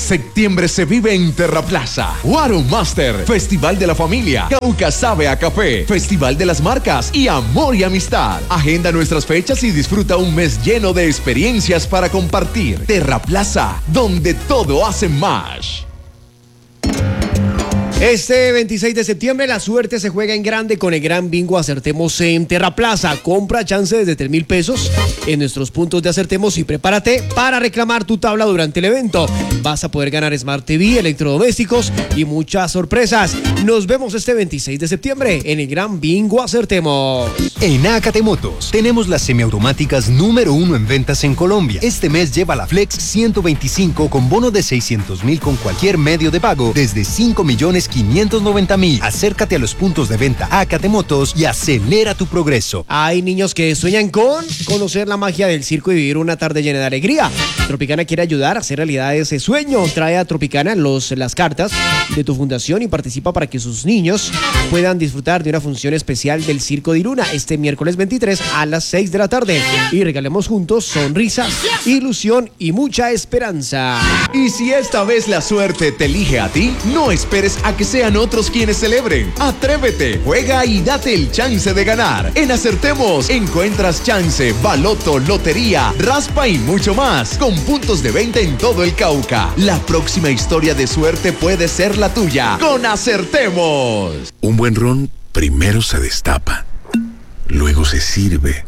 Septiembre se vive en Terraplaza. Water Master, Festival de la Familia, Cauca sabe a café, Festival de las Marcas y Amor y Amistad. Agenda nuestras fechas y disfruta un mes lleno de experiencias para compartir. Terraplaza, donde todo hace más. Este 26 de septiembre la suerte se juega en grande con el Gran Bingo Acertemos en Terraplaza. Compra chance desde 3,000 pesos en nuestros puntos de Acertemos y prepárate para reclamar tu tabla durante el evento. Vas a poder ganar Smart TV, electrodomésticos y muchas sorpresas. Nos vemos este 26 de septiembre en el Gran Bingo Acertemos. En Acate Motos tenemos las semiautomáticas número 1 en ventas en Colombia. Este mes lleva la Flex 125 con bono de 600,000 con cualquier medio de pago desde 5,590,000. Acércate a los puntos de venta Acate Motos y acelera tu progreso. Hay niños que sueñan con conocer la magia del circo y vivir una tarde llena de alegría. Tropicana quiere ayudar a hacer realidad ese sueño. Trae a Tropicana las cartas de tu fundación y participa para que sus niños puedan disfrutar de una función especial del Circo de Iruna este miércoles 23 a las 6 de la tarde. Y regalemos juntos sonrisas, ilusión y mucha esperanza. Y si esta vez la suerte te elige a ti, no esperes a que sean otros quienes celebren. Atrévete, juega y date el chance de ganar. En Acertemos encuentras chance, baloto, lotería, raspa y mucho más, con puntos de venta en todo el Cauca. La próxima historia de suerte puede ser la tuya. Con Acertemos. Un buen ron primero se destapa, luego se sirve,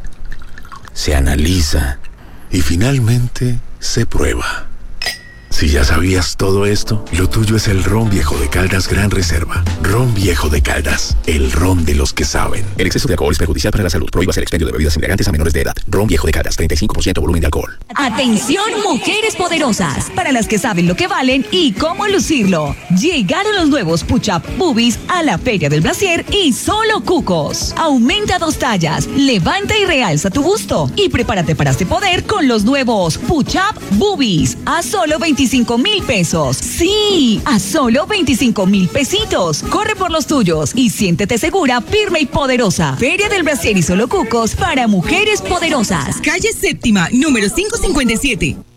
se analiza y finalmente se prueba. Si ya sabías todo esto, lo tuyo es el Ron Viejo de Caldas Gran Reserva. Ron Viejo de Caldas, el ron de los que saben. El exceso de alcohol es perjudicial para la salud. Prohíbas el expendio de bebidas embriagantes a menores de edad. Ron Viejo de Caldas, 35% volumen de alcohol. Atención, mujeres poderosas, para las que saben lo que valen y cómo lucirlo. Llegaron los nuevos Push-Up Boobies a la Feria del Brasier y solo cucos. Aumenta 2 tallas, levanta y realza tu busto y prepárate para este poder con los nuevos Push-Up Boobies a solo 25,000 pesos. Sí, a solo 25,000 pesitos. Corre por los tuyos y siéntete segura, firme y poderosa. Feria del Brasier y solo cucos para mujeres poderosas. Calle Séptima, número 557.